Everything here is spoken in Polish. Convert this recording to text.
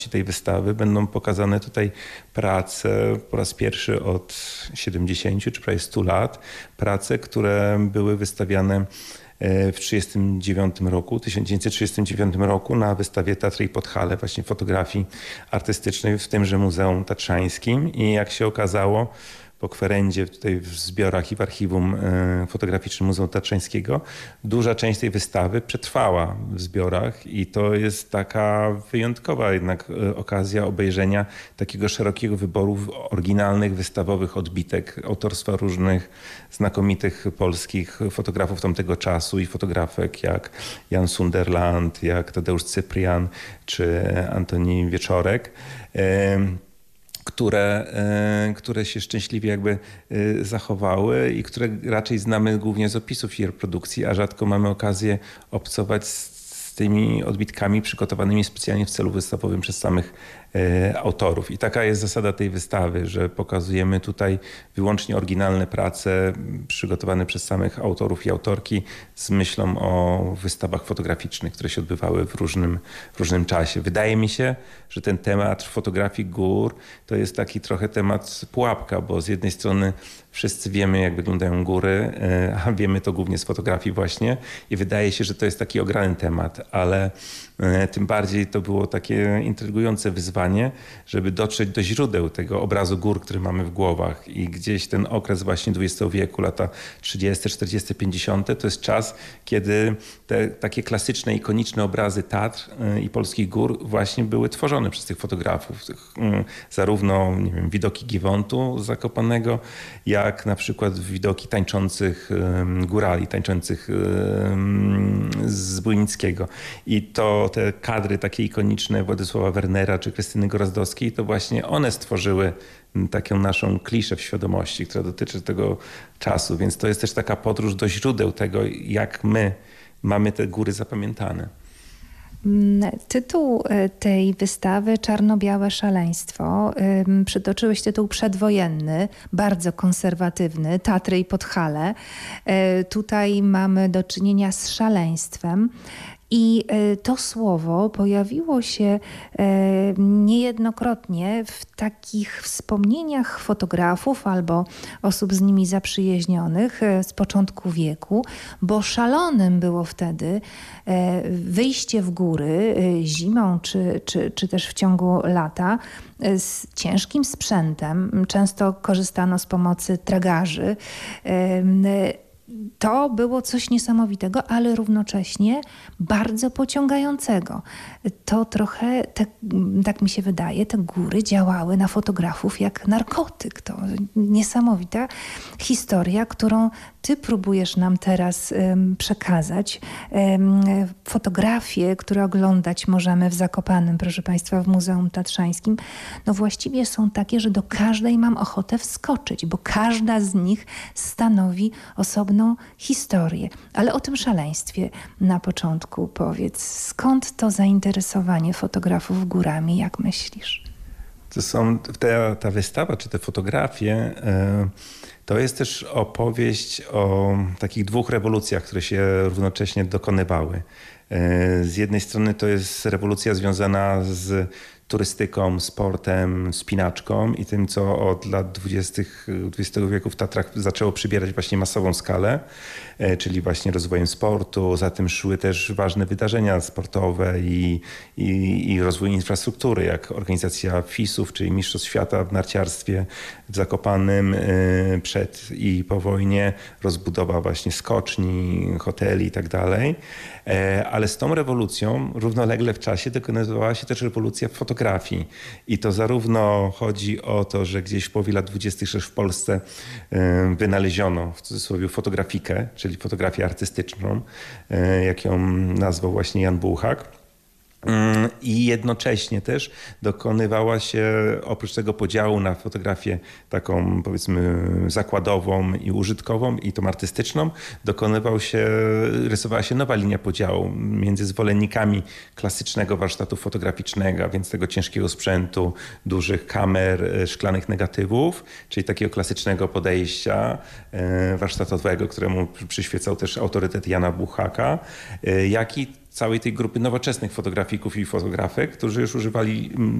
tej wystawy będą pokazane tutaj prace po raz pierwszy od 70 czy prawie 100 lat. Prace, które były wystawiane w 1939 roku na wystawie Tatry i Podhale, właśnie fotografii artystycznej w tymże Muzeum Tatrzańskim. I jak się okazało, po kwerendzie tutaj w zbiorach i w archiwum fotograficznym Muzeum Tatrzańskiego, duża część tej wystawy przetrwała w zbiorach i to jest taka wyjątkowa jednak okazja obejrzenia takiego szerokiego wyboru oryginalnych, wystawowych odbitek autorstwa różnych znakomitych polskich fotografów tamtego czasu i fotografek jak Jan Sunderland, jak Tadeusz Cyprian czy Antoni Wieczorek. Które się szczęśliwie jakby zachowały i które raczej znamy głównie z opisów i reprodukcji, a rzadko mamy okazję obcować z tymi odbitkami przygotowanymi specjalnie w celu wystawowym przez samych autorów. I taka jest zasada tej wystawy, że pokazujemy tutaj wyłącznie oryginalne prace przygotowane przez samych autorów i autorki z myślą o wystawach fotograficznych, które się odbywały w różnym czasie. Wydaje mi się, że ten temat fotografii gór to jest taki trochę temat pułapka, bo z jednej strony wszyscy wiemy, jak wyglądają góry, a wiemy to głównie z fotografii właśnie i wydaje się, że to jest taki ograny temat, ale tym bardziej to było takie intrygujące wyzwanie, żeby dotrzeć do źródeł tego obrazu gór, który mamy w głowach i gdzieś ten okres właśnie XX wieku, lata 30., 40., 50. to jest czas, kiedy te takie klasyczne, ikoniczne obrazy Tatr i polskich gór właśnie były tworzone przez tych fotografów. Zarówno, nie wiem, widoki Giewontu z Zakopanego, jak na przykład widoki tańczących górali, tańczących z Bujnickiego. I to te kadry takie ikoniczne Władysława Wernera czy Krystyny Gorazdowskiej, to właśnie one stworzyły taką naszą kliszę w świadomości, która dotyczy tego czasu. Więc to jest też taka podróż do źródeł tego, jak my mamy te góry zapamiętane. Tytuł tej wystawy Czarno-białe szaleństwo. Przytoczyłeś tytuł przedwojenny, bardzo konserwatywny, Tatry i Podhale. Tutaj mamy do czynienia z szaleństwem. I to słowo pojawiło się niejednokrotnie w takich wspomnieniach fotografów albo osób z nimi zaprzyjaźnionych z początku wieku, bo szalonym było wtedy wyjście w góry zimą czy też w ciągu lata z ciężkim sprzętem. Często korzystano z pomocy tragarzy. To było coś niesamowitego, ale równocześnie bardzo pociągającego. To trochę, tak mi się wydaje, te góry działały na fotografów jak narkotyk. To niesamowita historia, którą ty próbujesz nam teraz przekazać. Fotografie, które oglądać możemy w Zakopanem, proszę Państwa, w Muzeum Tatrzańskim, no właściwie są takie, że do każdej mam ochotę wskoczyć, bo każda z nich stanowi osobną historię. Ale o tym szaleństwie na początku powiedz. Skąd to zainteresowanie fotografów górami, jak myślisz? Ta wystawa, czy te fotografie, to jest też opowieść o takich dwóch rewolucjach, które się równocześnie dokonywały. Z jednej strony to jest rewolucja związana z turystyką, sportem, wspinaczką i tym, co od lat 20. XX wieku w Tatrach zaczęło przybierać właśnie masową skalę, czyli właśnie rozwojem sportu. Za tym szły też ważne wydarzenia sportowe i rozwój infrastruktury, jak organizacja FIS-ów, czyli Mistrzostw Świata w narciarstwie w Zakopanem przed i po wojnie, rozbudowa właśnie skoczni, hoteli i tak dalej. Ale z tą rewolucją równolegle w czasie dokonywała się też rewolucja w fotografii. I to zarówno chodzi o to, że gdzieś w połowie lat 20. też w Polsce wynaleziono w cudzysłowie fotografikę, czyli fotografię artystyczną, jak ją nazwał właśnie Jan Bułhak. I jednocześnie też dokonywała się oprócz tego podziału na fotografię taką powiedzmy zakładową i użytkową i tą artystyczną, rysowała się nowa linia podziału między zwolennikami klasycznego warsztatu fotograficznego, więc tego ciężkiego sprzętu, dużych kamer, szklanych negatywów, czyli takiego klasycznego podejścia warsztatowego, któremu przyświecał też autorytet Jana Buchaka, jak i całej tej grupy nowoczesnych fotografików i fotografek, którzy już używali